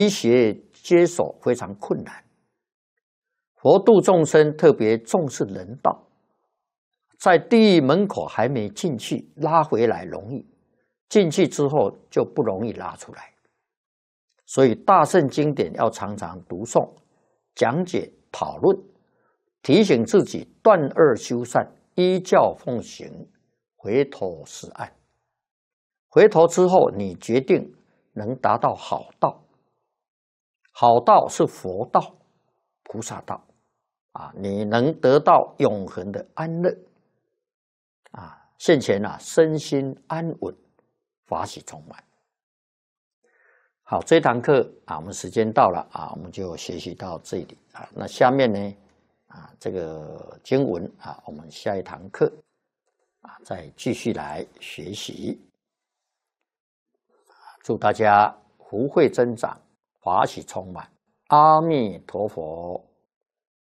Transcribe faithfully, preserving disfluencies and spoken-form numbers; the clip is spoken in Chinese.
医学接手非常困难。佛度众生特别重视人道，在地狱门口还没进去，拉回来容易，进去之后就不容易拉出来。所以大乘经典要常常读诵、讲解、讨论，提醒自己断恶修善，依教奉行，回头是岸。回头之后，你决定能达到好道。好道是佛道、菩萨道啊，你能得到永恒的安乐啊，现前啊，身心安稳，法喜充满。好，这堂课啊，我们时间到了啊，我们就学习到这里啊。那下面呢啊，这个经文啊，我们下一堂课啊，再继续来学习。祝大家福慧增长，法喜充满。阿弥陀佛。